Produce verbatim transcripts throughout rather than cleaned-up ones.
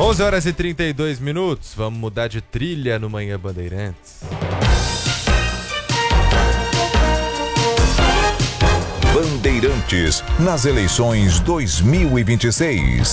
onze horas e trinta e dois minutos, vamos mudar de trilha no Manhã Bandeirantes. Bandeirantes nas eleições dois mil e vinte e seis.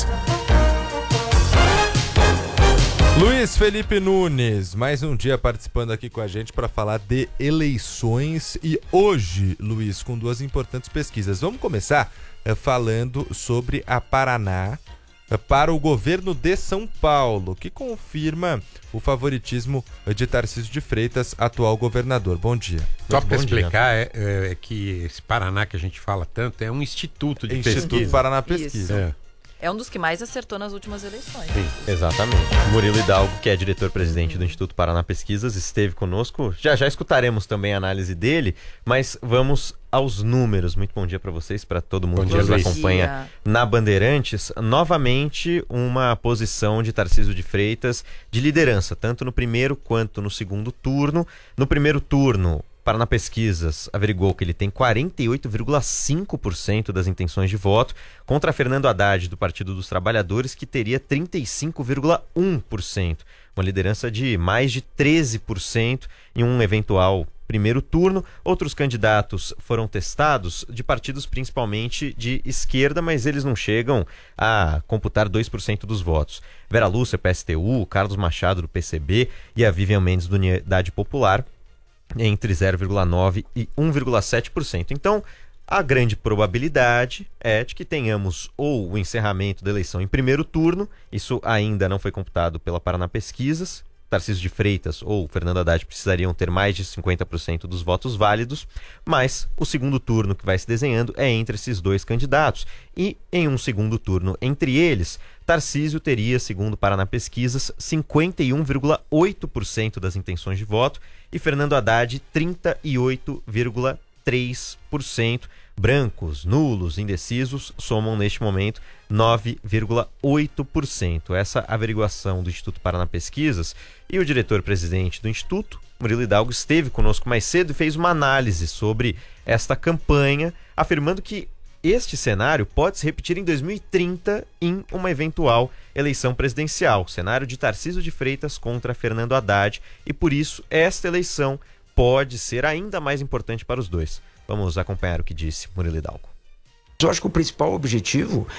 Luiz Felipe Nunes, mais um dia participando aqui com a gente para falar de eleições e hoje, Luiz, com duas importantes pesquisas. Vamos começar uh, falando sobre a Paraná uh, para o governo de São Paulo, que confirma o favoritismo de Tarcísio de Freitas, atual governador. Bom dia. Só para explicar, é, é, é que esse Paraná que a gente fala tanto é um instituto de Instituto pesquisa. Instituto Paraná Pesquisa. É. É um dos que mais acertou nas últimas eleições. Sim, exatamente. Murilo Hidalgo, que é diretor-presidente do Instituto Paraná Pesquisas, esteve conosco. Já já escutaremos também a análise dele, mas vamos aos números. Muito bom dia para vocês, para todo mundo bom que dia, nos Luiz. acompanha na Bandeirantes. Novamente, uma posição de Tarcísio de Freitas de liderança, tanto no primeiro quanto no segundo turno. No primeiro turno, Paraná Pesquisas averigou que ele tem quarenta e oito vírgula cinco por cento das intenções de voto, contra Fernando Haddad, do Partido dos Trabalhadores, que teria trinta e cinco vírgula um por cento. Uma liderança de mais de treze por cento em um eventual primeiro turno. Outros candidatos foram testados de partidos principalmente de esquerda, mas eles não chegam a computar dois por cento dos votos. Vera Lúcia, P S T U, Carlos Machado, do P C B, e a Vivian Mendes, do Unidade Popular, entre zero vírgula nove por cento e um vírgula sete por cento. Então, a grande probabilidade é de que tenhamos ou o encerramento da eleição em primeiro turno, isso ainda não foi computado pela Paraná Pesquisas. Tarcísio de Freitas ou Fernando Haddad precisariam ter mais de cinquenta por cento dos votos válidos, mas o segundo turno que vai se desenhando é entre esses dois candidatos. E em um segundo turno entre eles, Tarcísio teria, segundo Paraná Pesquisas, cinquenta e um vírgula oito por cento das intenções de voto e Fernando Haddad trinta e oito vírgula três por cento. Brancos, nulos, indecisos somam neste momento nove vírgula oito por cento. Essa averiguação do Instituto Paraná Pesquisas, e o diretor-presidente do Instituto, Murilo Hidalgo, esteve conosco mais cedo e fez uma análise sobre esta campanha, afirmando que este cenário pode se repetir em dois mil e trinta em uma eventual eleição presidencial, cenário de Tarcísio de Freitas contra Fernando Haddad, e por isso esta eleição pode ser ainda mais importante para os dois. Vamos acompanhar o que disse Murilo Hidalgo. Eu acho que o principal objetivo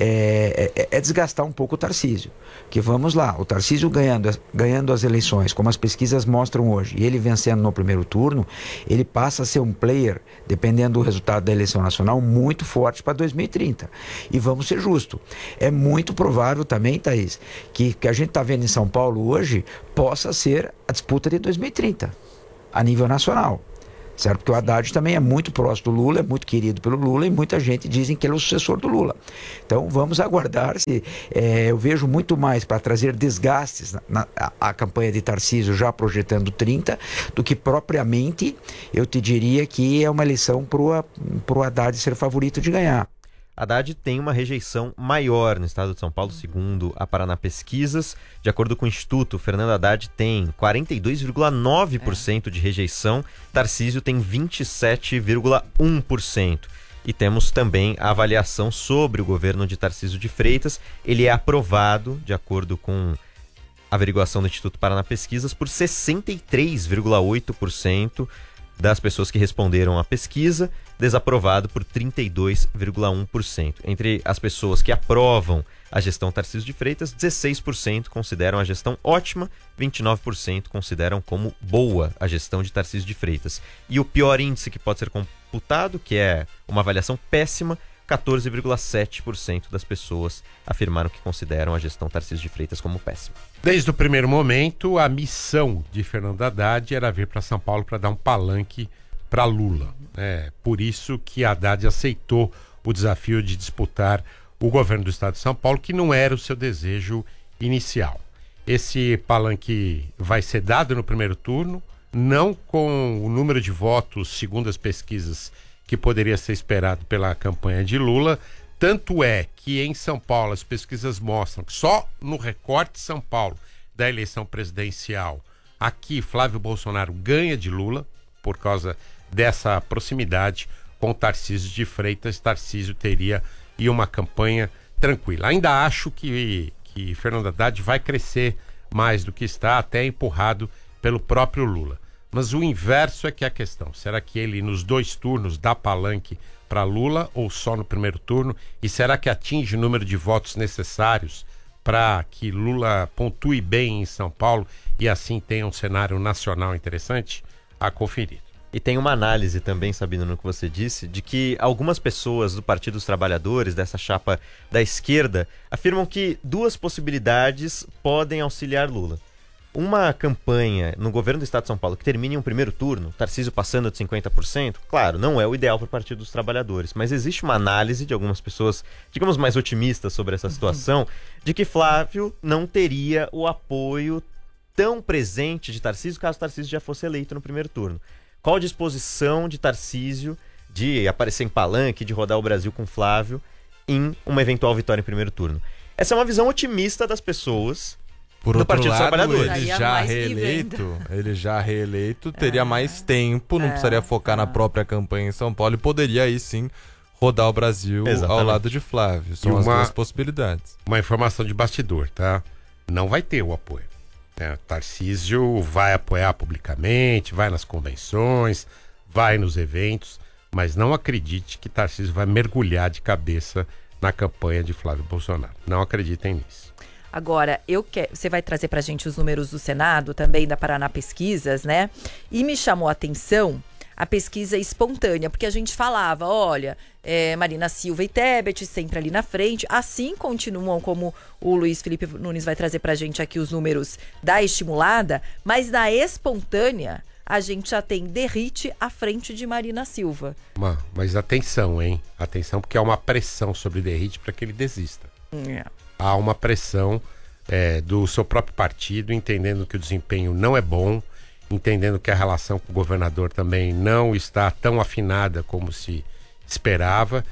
é, é, é desgastar um pouco o Tarcísio. Que vamos lá, o Tarcísio ganhando, ganhando as eleições, como as pesquisas mostram hoje, e ele vencendo no primeiro turno, ele passa a ser um player, dependendo do resultado da eleição nacional, muito forte para dois mil e trinta. E vamos ser justos, é muito provável também, Thaís, que que a gente está vendo em São Paulo hoje possa ser a disputa de dois mil e trinta, a nível nacional. Certo? Porque o Haddad também é muito próximo do Lula, é muito querido pelo Lula e muita gente dizem que ele é o sucessor do Lula. Então vamos aguardar. Se é, eu vejo muito mais para trazer desgastes na, na a, a campanha de Tarcísio já projetando trinta, do que propriamente eu te diria que é uma eleição para o Haddad ser favorito de ganhar. Haddad tem uma rejeição maior no estado de São Paulo, segundo a Paraná Pesquisas. De acordo com o Instituto, Fernando Haddad tem quarenta e dois vírgula nove por cento é. de rejeição, Tarcísio tem vinte e sete vírgula um por cento. E temos também a avaliação sobre o governo de Tarcísio de Freitas. Ele é aprovado, de acordo com a averiguação do Instituto Paraná Pesquisas, por sessenta e três vírgula oito por cento das pessoas que responderam à pesquisa, desaprovado por trinta e dois vírgula um por cento. Entre as pessoas que aprovam a gestão Tarcísio de Freitas, dezesseis por cento consideram a gestão ótima, vinte e nove por cento consideram como boa a gestão de Tarcísio de Freitas. E o pior índice que pode ser computado, que é uma avaliação péssima, quatorze vírgula sete por cento das pessoas afirmaram que consideram a gestão Tarcísio de Freitas como péssima. Desde o primeiro momento, a missão de Fernando Haddad era vir para São Paulo para dar um palanque para Lula. É por isso que Haddad aceitou o desafio de disputar o governo do estado de São Paulo, que não era o seu desejo inicial. Esse palanque vai ser dado no primeiro turno, não com o número de votos, segundo as pesquisas, que poderia ser esperado pela campanha de Lula. Tanto é que em São Paulo as pesquisas mostram que só no recorte de São Paulo da eleição presidencial, aqui Flávio Bolsonaro ganha de Lula por causa dessa proximidade com Tarcísio de Freitas. Tarcísio teria e uma campanha tranquila. Ainda acho que, que Fernando Haddad vai crescer mais do que está, até empurrado pelo próprio Lula. Mas o inverso é que é a questão. Será que ele, nos dois turnos, dá palanque para Lula ou só no primeiro turno? E será que atinge o número de votos necessários para que Lula pontue bem em São Paulo e assim tenha um cenário nacional interessante? A conferir. E tem uma análise também, Sabino, no que você disse, de que algumas pessoas do Partido dos Trabalhadores, dessa chapa da esquerda, afirmam que duas possibilidades podem auxiliar Lula. Uma campanha no governo do Estado de São Paulo que termine em um primeiro turno, Tarcísio passando de cinquenta por cento, claro, não é o ideal para o Partido dos Trabalhadores, mas existe uma análise de algumas pessoas, digamos, mais otimistas sobre essa situação, de que Flávio não teria o apoio tão presente de Tarcísio caso Tarcísio já fosse eleito no primeiro turno. Qual a disposição de Tarcísio de aparecer em palanque, de rodar o Brasil com Flávio em uma eventual vitória em primeiro turno? Essa é uma visão otimista das pessoas Por do outro Partido dos lado, Trabalhadores. ele Daí é já mais que reeleito, ele já reeleito, teria mais tempo, não precisaria focar na própria campanha em São Paulo e poderia aí sim rodar o Brasil Exatamente. ao lado de Flávio. São E as uma- duas possibilidades. Uma informação de bastidor, tá? Não vai ter o apoio. Né? Tarcísio vai apoiar publicamente, vai nas convenções, vai nos eventos, mas não acredite que Tarcísio vai mergulhar de cabeça na campanha de Flávio Bolsonaro. Não acreditem nisso. Agora, eu que... você vai trazer pra gente os números do Senado, também da Paraná Pesquisas, né? E me chamou a atenção a pesquisa espontânea, porque a gente falava, olha, é, Marina Silva e Tebet sempre ali na frente, assim continuam, como o Luiz Felipe Nunes vai trazer pra gente aqui os números da estimulada, mas da espontânea, a gente já tem Derrite à frente de Marina Silva. Mas, mas atenção, hein? Atenção, porque há uma pressão sobre Derrite para que ele desista. É. Há uma pressão é, do seu próprio partido, entendendo que o desempenho não é bom, entendendo que a relação com o governador também não está tão afinada como se esperava,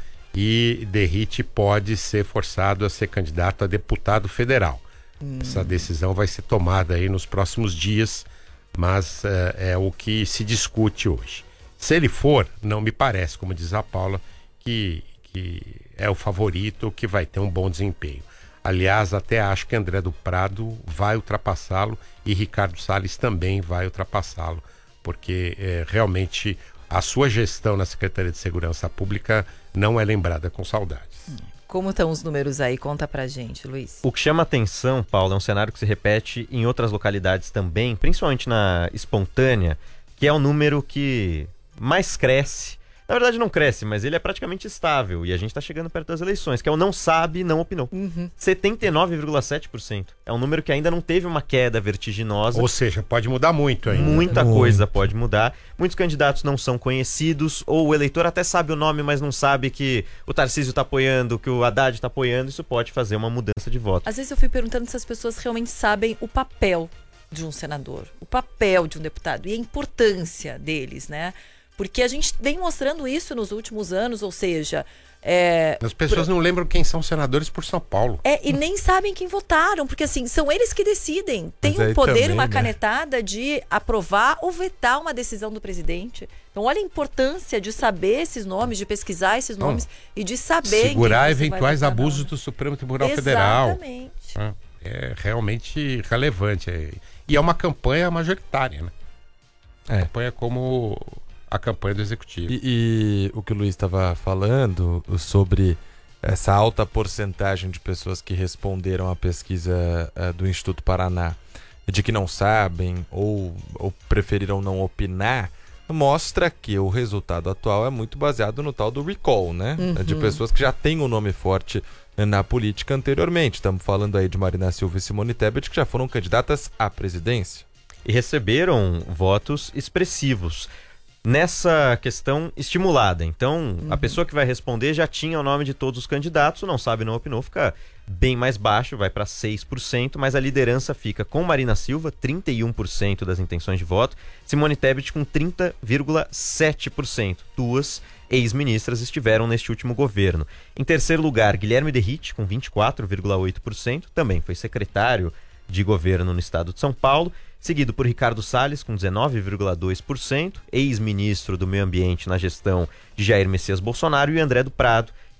e Derrite pode ser forçado a ser candidato a deputado federal. Hum. Essa decisão vai ser tomada aí nos próximos dias, mas é, é o que se discute hoje. Se ele for, não me parece, como diz a Paula, que, que é o favorito, que vai ter um bom desempenho. Aliás, até acho que André do Prado vai ultrapassá-lo e Ricardo Salles também vai ultrapassá-lo, porque é, realmente a sua gestão na Secretaria de Segurança Pública não é lembrada com saudades. Como estão os números aí? Conta pra gente, Luiz. O que chama atenção, Paulo, é um cenário que se repete em outras localidades também, principalmente na espontânea, que é o número que mais cresce. Na verdade não cresce, mas ele é praticamente estável e a gente está chegando perto das eleições, que é o não sabe, não opinou. Uhum. setenta e nove vírgula sete por cento. É um número que ainda não teve uma queda vertiginosa. Ou seja, pode mudar muito ainda. Muita Muito. coisa pode mudar. Muitos candidatos não são conhecidos, ou o eleitor até sabe o nome, mas não sabe que o Tarcísio está apoiando, que o Haddad está apoiando. Isso pode fazer uma mudança de voto. Às vezes eu fui perguntando se as pessoas realmente sabem o papel de um senador, o papel de um deputado e a importância deles, né? Porque a gente vem mostrando isso nos últimos anos, ou seja... É, As pessoas não lembram quem são senadores por São Paulo. é, e nem sabem quem votaram, porque assim, são eles que decidem. Tem Mas um aí poder e também, uma né? canetada de aprovar ou vetar uma decisão do presidente. Então olha a importância de saber esses nomes, de pesquisar esses Não. nomes e de saber em Segurar quem você vai eventuais votar, abusos não. do Supremo Tribunal Federal. Exatamente. Ah, É realmente relevante. É- E é uma campanha majoritária, né? É. Campanha como a campanha do Executivo. E, e o que o Luiz estava falando sobre essa alta porcentagem de pessoas que responderam à pesquisa uh, do Instituto Paraná, de que não sabem ou, ou preferiram não opinar, mostra que o resultado atual é muito baseado no tal do recall, né? Uhum. De pessoas que já têm um nome forte na política anteriormente. Estamos falando aí de Marina Silva e Simone Tebet, que já foram candidatas à presidência. E receberam votos expressivos nessa questão estimulada. Então, Uhum. a pessoa que vai responder já tinha o nome de todos os candidatos, não sabe, não opinou, fica bem mais baixo, vai para seis por cento, mas a liderança fica com Marina Silva, trinta e um por cento das intenções de voto, Simone Tebet com trinta vírgula sete por cento. Duas ex-ministras estiveram neste último governo. Em terceiro lugar, Guilherme Derrite, com vinte e quatro vírgula oito por cento, também foi secretário de governo no estado de São Paulo, seguido por Ricardo Salles, com dezenove vírgula dois por cento, ex-ministro do Meio Ambiente na gestão de Jair Messias Bolsonaro, e André do Prado, que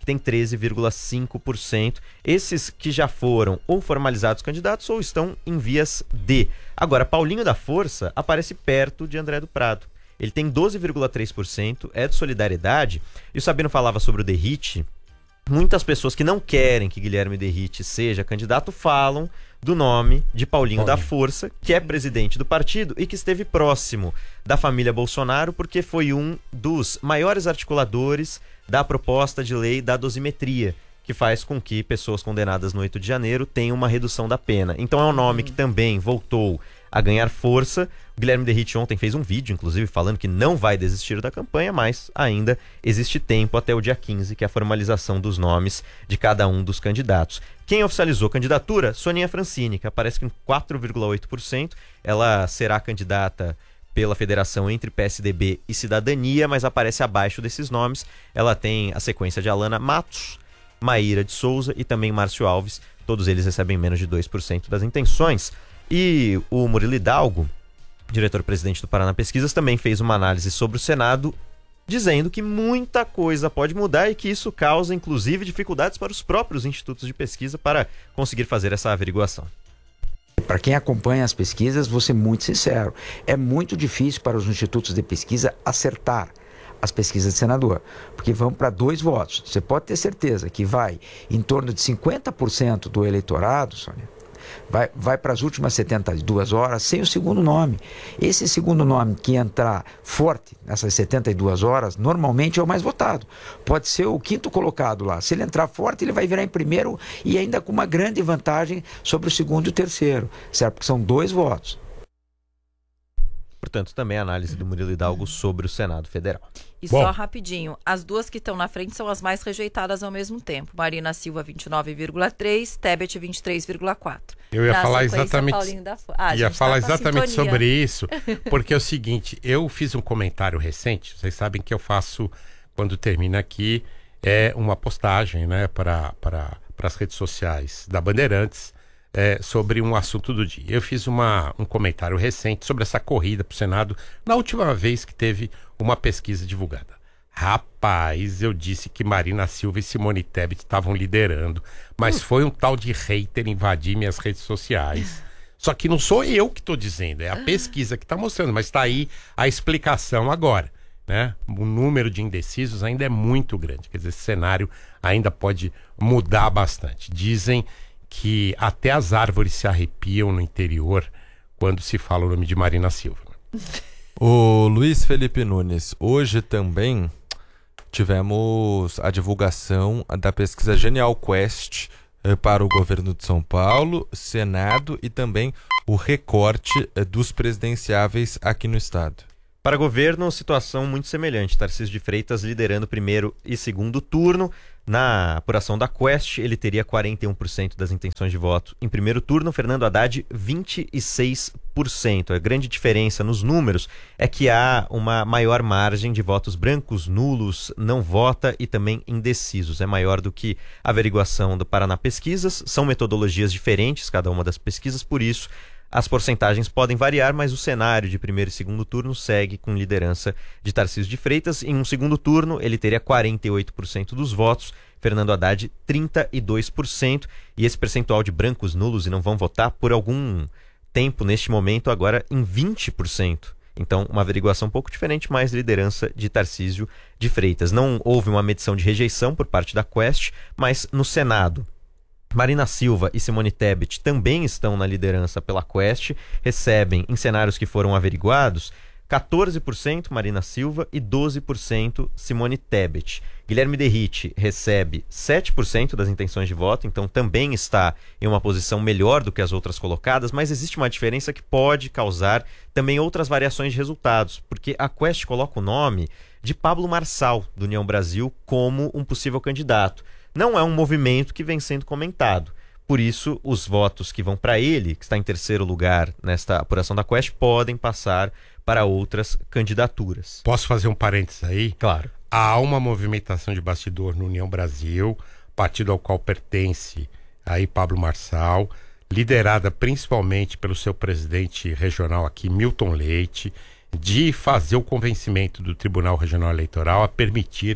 tem treze vírgula cinco por cento. Esses que já foram ou formalizados candidatos ou estão em vias de. Agora, Paulinho da Força aparece perto de André do Prado. Ele tem doze vírgula três por cento, é de Solidariedade. E o Sabino falava sobre o Derrite. Muitas pessoas que não querem que Guilherme Derrite seja candidato falam do nome de Paulinho, Paulinho da Força, que é presidente do partido e que esteve próximo da família Bolsonaro porque foi um dos maiores articuladores da proposta de lei da dosimetria, que faz com que pessoas condenadas no oito de janeiro tenham uma redução da pena. Então é um nome que também voltou a ganhar força. O Guilherme Derrite ontem fez um vídeo, inclusive, falando que não vai desistir da campanha, mas ainda existe tempo até o dia quinze, que é a formalização dos nomes de cada um dos candidatos. Quem oficializou a candidatura? Soninha Francini, que aparece com quatro vírgula oito por cento. Ela será candidata pela federação entre P S D B e Cidadania, mas aparece abaixo desses nomes. Ela tem a sequência de Alana Matos, Maíra de Souza e também Márcio Alves. Todos eles recebem menos de dois por cento das intenções. E o Murilo Hidalgo, diretor-presidente do Paraná Pesquisas, também fez uma análise sobre o Senado, dizendo que muita coisa pode mudar e que isso causa, inclusive, dificuldades para os próprios institutos de pesquisa para conseguir fazer essa averiguação. Para quem acompanha as pesquisas, vou ser muito sincero, é muito difícil para os institutos de pesquisa acertar as pesquisas de senador, porque vão para dois votos. Você pode ter certeza que vai em torno de cinquenta por cento do eleitorado, Sônia, vai, vai para as últimas setenta e duas horas sem o segundo nome. Esse segundo nome que entrar forte nessas setenta e duas horas, normalmente é o mais votado. Pode ser o quinto colocado lá. Se ele entrar forte, ele vai virar em primeiro e ainda com uma grande vantagem sobre o segundo e o terceiro, certo? Porque são dois votos. Portanto, também a análise do Murilo Hidalgo sobre o Senado Federal. E Bom. só rapidinho, as duas que estão na frente são as mais rejeitadas ao mesmo tempo. Marina Silva, vinte e nove vírgula três, Tebet, vinte e três vírgula quatro. Eu ia Na falar sequência, exatamente, Paulinho da Fo- Ah, a ia gente tá falar com a exatamente sintonia. sobre isso, porque é o seguinte, eu fiz um comentário recente, vocês sabem que eu faço, quando termina aqui, é uma postagem, né, para para as redes sociais da Bandeirantes, É, sobre um assunto do dia. Eu fiz uma, um comentário recente sobre essa corrida para o Senado na última vez que teve uma pesquisa divulgada. Rapaz, eu disse que Marina Silva e Simone Tebet estavam liderando, mas foi um tal de hater invadir minhas redes sociais. Só que não sou eu que estou dizendo, é a pesquisa que está mostrando, mas está aí a explicação agora, né? O número de indecisos ainda é muito grande, quer dizer, esse cenário ainda pode mudar bastante. Dizem que até as árvores se arrepiam no interior quando se fala o nome de Marina Silva. O Luiz Felipe Nunes, hoje também tivemos a divulgação da pesquisa Genial Quest eh, para o governo de São Paulo, Senado e também o recorte eh, dos presidenciáveis aqui no estado. Para governo, situação muito semelhante. Tarcísio de Freitas liderando primeiro e segundo turno. Na apuração da Quest, ele teria quarenta e um por cento das intenções de voto. Em primeiro turno, Fernando Haddad, vinte e seis por cento. A grande diferença nos números é que há uma maior margem de votos brancos, nulos, não vota e também indecisos. É maior do que a averiguação do Paraná Pesquisas. São metodologias diferentes, cada uma das pesquisas, por isso as porcentagens podem variar, mas o cenário de primeiro e segundo turno segue com liderança de Tarcísio de Freitas. Em um segundo turno, ele teria quarenta e oito por cento dos votos, Fernando Haddad trinta e dois por cento. E esse percentual de brancos, nulos e não vão votar por algum tempo, neste momento, agora em vinte por cento. Então, uma averiguação um pouco diferente, mais liderança de Tarcísio de Freitas. Não houve uma medição de rejeição por parte da Quest, mas no Senado, Marina Silva e Simone Tebet também estão na liderança pela Quest, recebem em cenários que foram averiguados quatorze por cento Marina Silva e doze por cento Simone Tebet. Guilherme Derrite recebe sete por cento das intenções de voto, então também está em uma posição melhor do que as outras colocadas, mas existe uma diferença que pode causar também outras variações de resultados, porque a Quest coloca o nome de Pablo Marçal, do União Brasil, como um possível candidato. Não é um movimento que vem sendo comentado. Por isso, os votos que vão para ele, que está em terceiro lugar nesta apuração da Quest, podem passar para outras candidaturas. Posso fazer um parênteses aí? Claro. Há uma movimentação de bastidor no União Brasil, partido ao qual pertence aí Pablo Marçal, liderada principalmente pelo seu presidente regional aqui, Milton Leite, de fazer o convencimento do Tribunal Regional Eleitoral a permitir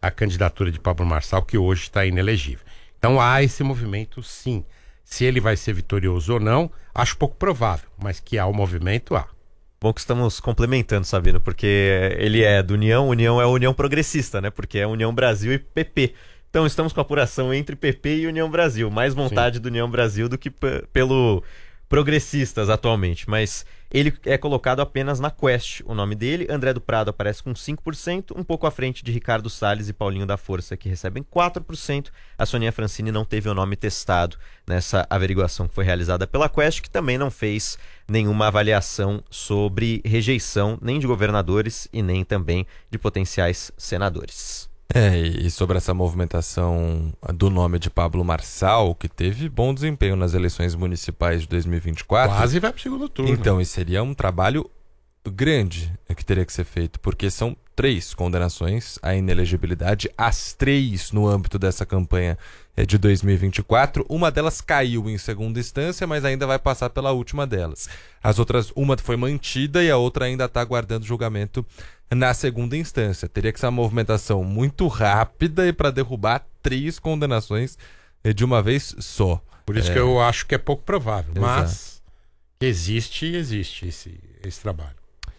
a candidatura de Pablo Marçal, que hoje está inelegível. Então há esse movimento, sim. Se ele vai ser vitorioso ou não, acho pouco provável, mas que há o movimento, há. Bom que estamos complementando, Sabino, porque ele é do União, União é a União Progressista, né? Porque é União Brasil e P P. Então estamos com a apuração entre P P e União Brasil. Mais vontade Sim. do União Brasil do que p- pelo Progressistas atualmente. Mas ele é colocado apenas na Quest, o nome dele. André do Prado aparece com cinco por cento, um pouco à frente de Ricardo Salles e Paulinho da Força, que recebem quatro por cento. A Soninha Francini não teve o nome testado nessa averiguação que foi realizada pela Quest, que também não fez nenhuma avaliação sobre rejeição nem de governadores e nem também de potenciais senadores. É, e sobre essa movimentação do nome de Pablo Marçal, que teve bom desempenho nas eleições municipais de dois mil e vinte e quatro. Quase vai pro segundo turno. Então, isso seria um trabalho grande que teria que ser feito, porque são três condenações à inelegibilidade, as três no âmbito dessa campanha de dois mil e vinte e quatro. Uma delas caiu em segunda instância, mas ainda vai passar pela última delas. As outras, uma foi mantida e a outra ainda está aguardando julgamento na segunda instância. Teria que ser uma movimentação muito rápida e para derrubar três condenações de uma vez só. Por isso é... que eu acho que é pouco provável, Exato. mas existe e existe esse, esse trabalho.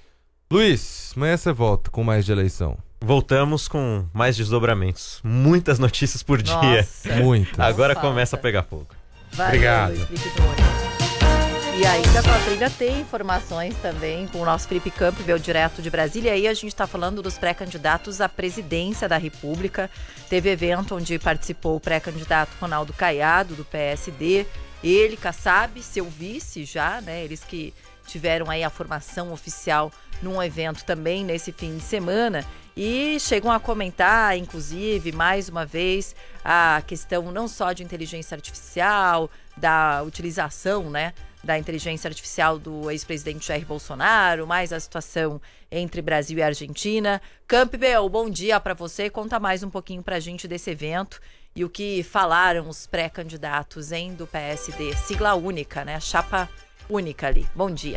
Luiz, amanhã você volta com mais de eleição. Voltamos com mais desdobramentos. Muitas notícias por Nossa. dia. Muitas. Agora Falta. começa a pegar fogo. Valeu, Obrigado. Luiz Felipe Nunes. E ainda a trilha tem informações também com o nosso Felipe Campos, veio direto de Brasília. E aí a gente está falando dos pré-candidatos à presidência da República. Teve evento onde participou o pré-candidato Ronaldo Caiado, do P S D. Ele, Kassab, seu vice já, né? Eles que tiveram aí a formação oficial num evento também nesse fim de semana. E chegam a comentar, inclusive, mais uma vez, a questão não só de inteligência artificial, da utilização, né, da inteligência artificial do ex-presidente Jair Bolsonaro, mais a situação entre Brasil e Argentina. Campbell, bom dia para você. Conta mais um pouquinho pra gente desse evento e o que falaram os pré-candidatos, hein, do P S D. Sigla única, né? Chapa única ali. Bom dia.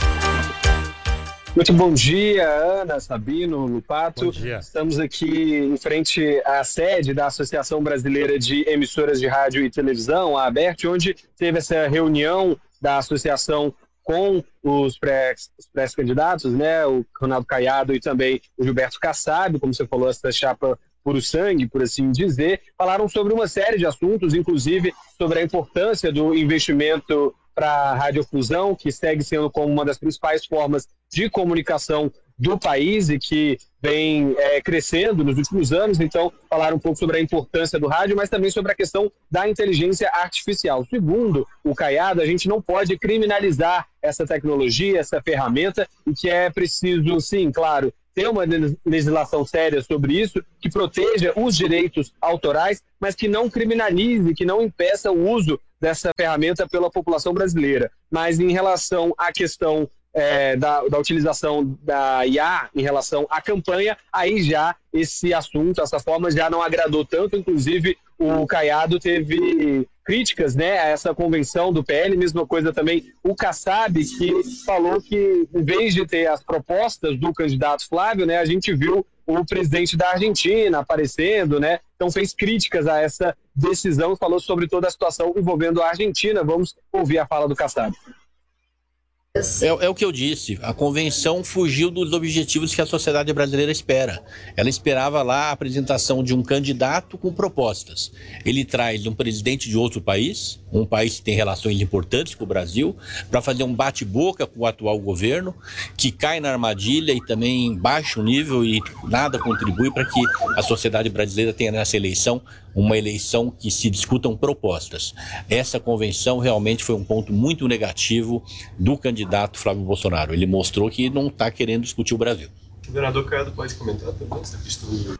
Muito bom dia, Ana, Sabino, Lupato. Bom dia. Estamos aqui em frente à sede da Associação Brasileira de Emissoras de Rádio e Televisão, a ABERT, onde teve essa reunião da associação com os pré, os pré-candidatos, né? O Ronaldo Caiado e também o Gilberto Kassab, como você falou, essa chapa puro sangue, por assim dizer. Falaram sobre uma série de assuntos, inclusive sobre a importância do investimento para a radiodifusão, que segue sendo como uma das principais formas de comunicação do país e que vem é, crescendo nos últimos anos. Então, falaram um pouco sobre a importância do rádio, mas também sobre a questão da inteligência artificial. Segundo o Caiado, a gente não pode criminalizar essa tecnologia, essa ferramenta, e que é preciso, sim, claro, ter uma legislação séria sobre isso, que proteja os direitos autorais, mas que não criminalize, que não impeça o uso dessa ferramenta pela população brasileira. Mas em relação à questão é, da, da utilização da I A em relação à campanha, aí já esse assunto, essa forma já não agradou tanto. Inclusive o Caiado teve críticas, né, a essa convenção do P L, mesma coisa também o Kassab, que falou que em vez de ter as propostas do candidato Flávio, né, a gente viu o presidente da Argentina aparecendo, né, então fez críticas a essa decisão e falou sobre toda a situação envolvendo a Argentina. Vamos ouvir a fala do Kassab. É, é o que eu disse, a convenção fugiu dos objetivos que a sociedade brasileira espera. Ela esperava lá a apresentação de um candidato com propostas. Ele traz um presidente de outro país, um país que tem relações importantes com o Brasil, para fazer um bate-boca com o atual governo, que cai na armadilha e também baixa o nível e nada contribui para que a sociedade brasileira tenha nessa eleição uma eleição que se discutam propostas. Essa convenção realmente foi um ponto muito negativo do candidato Flávio Bolsonaro. Ele mostrou que não está querendo discutir o Brasil. O governador Caiado pode comentar também essa questão do...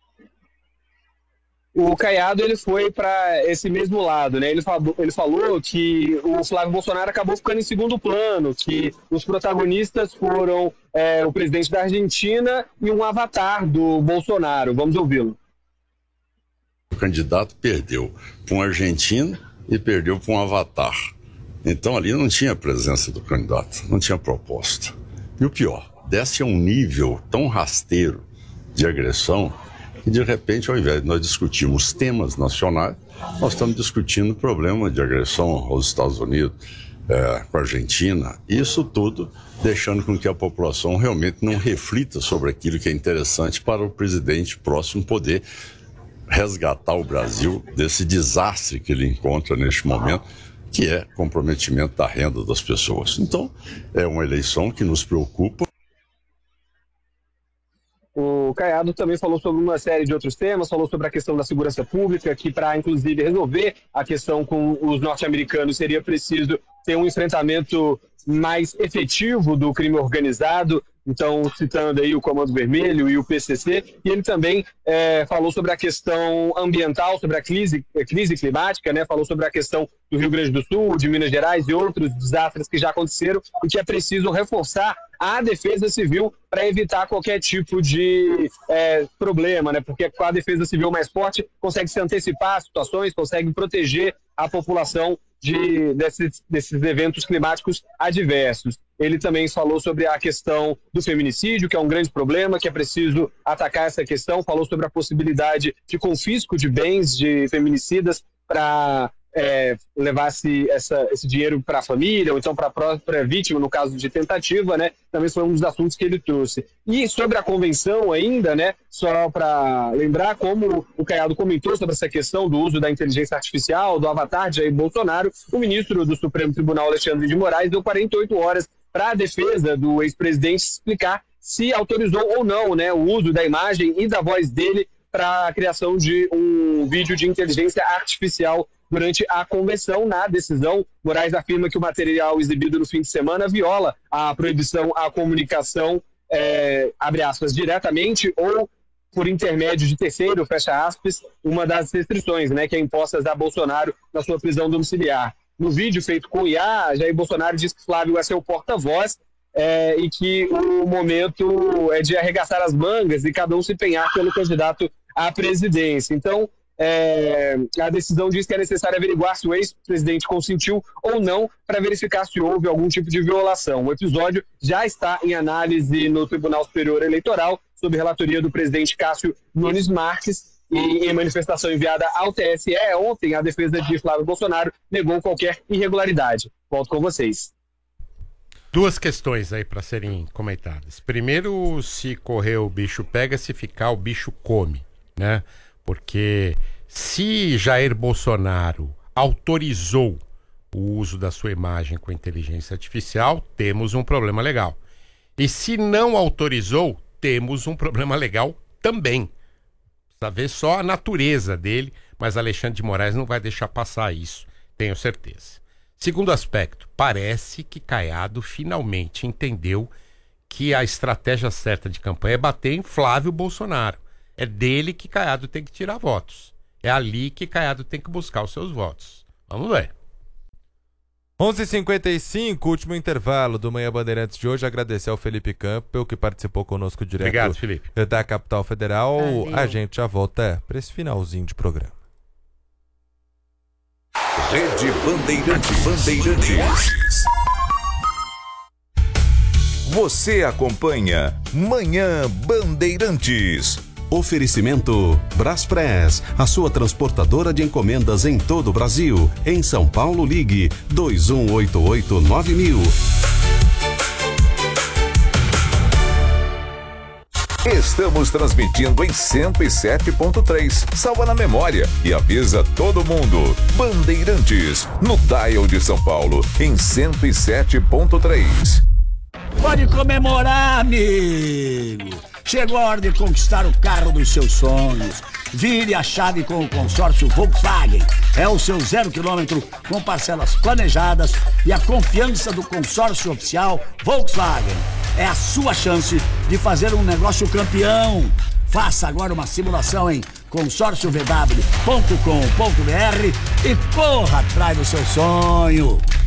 O Caiado, ele foi para esse mesmo lado, né? Ele falou, ele falou que o Flávio Bolsonaro acabou ficando em segundo plano, que os protagonistas foram é, o presidente da Argentina e um avatar do Bolsonaro. Vamos ouvi-lo. O candidato perdeu para um argentino e perdeu para um avatar. Então ali não tinha presença do candidato, não tinha proposta. E o pior, desce a um nível tão rasteiro de agressão E de repente, ao invés de nós discutirmos temas nacionais, nós estamos discutindo o problema de agressão aos Estados Unidos, é, com a Argentina, isso tudo deixando com que a população realmente não reflita sobre aquilo que é interessante para o presidente próximo poder resgatar o Brasil desse desastre que ele encontra neste momento, que é comprometimento da renda das pessoas. Então, é uma eleição que nos preocupa. O Caiado também falou sobre uma série de outros temas, falou sobre a questão da segurança pública, que para, inclusive, resolver a questão com os norte-americanos seria preciso ter um enfrentamento mais efetivo do crime organizado, então citando aí o Comando Vermelho e o P C C, e ele também é, falou sobre a questão ambiental, sobre a crise, a crise climática, né? Falou sobre a questão do Rio Grande do Sul, de Minas Gerais e outros desastres que já aconteceram e que é preciso reforçar a defesa civil para evitar qualquer tipo de é, problema, né? Porque com a defesa civil mais forte consegue se antecipar às situações, consegue proteger a população de, desses, desses eventos climáticos adversos. Ele também falou sobre a questão do feminicídio, que é um grande problema, que é preciso atacar essa questão. Falou sobre a possibilidade de confisco de bens de feminicidas para é, levar esse, essa, esse dinheiro para a família, ou então para a própria vítima, no caso de tentativa, né? Também foi um dos assuntos que ele trouxe. E sobre a convenção ainda, né? Só para lembrar, como o Caiado comentou sobre essa questão do uso da inteligência artificial, do avatar de Jair Bolsonaro, o ministro do Supremo Tribunal, Alexandre de Moraes, deu quarenta e oito horas para a defesa do ex-presidente explicar se autorizou ou não, né, o uso da imagem e da voz dele para a criação de um vídeo de inteligência artificial durante a convenção. Na decisão, Moraes afirma que o material exibido no fim de semana viola a proibição à comunicação, é, abre aspas, diretamente ou por intermédio de terceiro, fecha aspas, uma das restrições, né, que é impostas a Bolsonaro na sua prisão domiciliar. No vídeo feito com I A, Jair Bolsonaro diz que Flávio é seu porta-voz é, e que o momento é de arregaçar as mangas e cada um se empenhar pelo candidato à presidência. Então, é, a decisão diz que é necessário averiguar se o ex-presidente consentiu ou não para verificar se houve algum tipo de violação. O episódio já está em análise no Tribunal Superior Eleitoral, sob relatoria do presidente Cássio Nunes Marques. E em manifestação enviada ao T S E ontem, a defesa de Flávio Bolsonaro negou qualquer irregularidade. Volto com vocês. Duas questões aí para serem comentadas. Primeiro, se correr o bicho pega, se ficar o bicho come, né? Porque se Jair Bolsonaro autorizou o uso da sua imagem com inteligência artificial, temos um problema legal. E se não autorizou, temos um problema legal também. Precisa ver só a natureza dele, mas Alexandre de Moraes não vai deixar passar isso, tenho certeza. Segundo aspecto, parece que Caiado finalmente entendeu que a estratégia certa de campanha é bater em Flávio Bolsonaro. É dele que Caiado tem que tirar votos. É ali que Caiado tem que buscar os seus votos. Vamos ver. onze e cinquenta e cinco, último intervalo do Manhã Bandeirantes de hoje. Agradecer ao Felipe Campbell, que participou conosco direto Obrigado, Felipe. da Capital Federal. Valeu. A gente já volta para esse finalzinho de programa. Rede Bandeirantes. Bandeirantes. Você acompanha Manhã Bandeirantes. Oferecimento Braspress, a sua transportadora de encomendas em todo o Brasil. Em São Paulo, ligue dois um oito oito nove mil. Estamos transmitindo em cento e sete ponto três. Salva na memória e avisa todo mundo. Bandeirantes, no dial de São Paulo, em cento e sete ponto três. Pode comemorar, amigo! Chegou a hora de conquistar o carro dos seus sonhos. Vire a chave com o consórcio Volkswagen. É o seu zero quilômetro com parcelas planejadas e a confiança do consórcio oficial Volkswagen. É a sua chance de fazer um negócio campeão. Faça agora uma simulação em consórcio v w ponto com ponto b r e corra atrás do seu sonho.